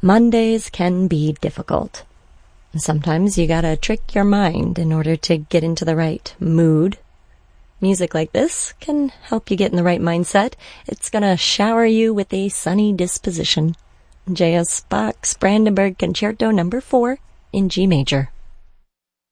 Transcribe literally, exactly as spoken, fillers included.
Mondays can be difficult. Sometimes you gotta trick your mind in order to get into the right mood. Music like this can help you get in the right mindset. It's gonna shower you with a sunny disposition. J S. Bach's Brandenburg Concerto number four in G major.